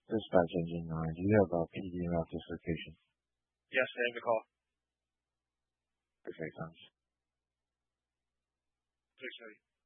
Dispatch engine 9. Do you have a PD route this location? Yes, I have the call. Perfect, thanks. 630.